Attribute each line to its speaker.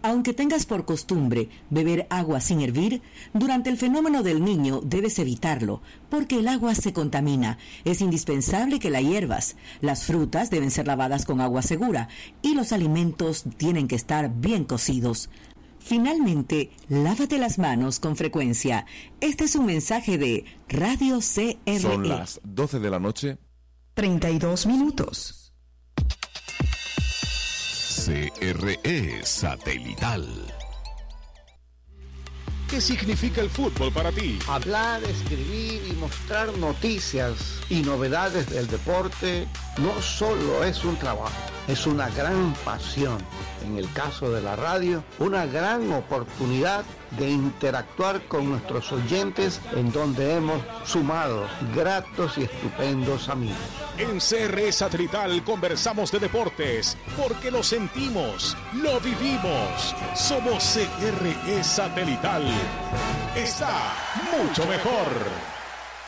Speaker 1: Aunque tengas por costumbre beber agua sin hervir, durante el fenómeno del Niño debes evitarlo, porque el agua se contamina. Es indispensable que la hiervas. Las frutas deben ser lavadas con agua segura y los alimentos tienen que estar bien cocidos. Finalmente, lávate las manos con frecuencia. Este es un mensaje de Radio CRE.
Speaker 2: Son las 12 de la noche.
Speaker 3: 32 minutos.
Speaker 4: CRE Satelital.
Speaker 5: ¿Qué significa el fútbol para ti?
Speaker 6: Hablar, escribir y mostrar noticias y novedades del deporte no solo es un trabajo, es una gran pasión. En el caso de la radio, una gran oportunidad de interactuar con nuestros oyentes, en donde hemos sumado gratos y estupendos amigos.
Speaker 5: En CRE Satelital conversamos de deportes, porque lo sentimos, lo vivimos. Somos CRE Satelital. Está mucho mejor.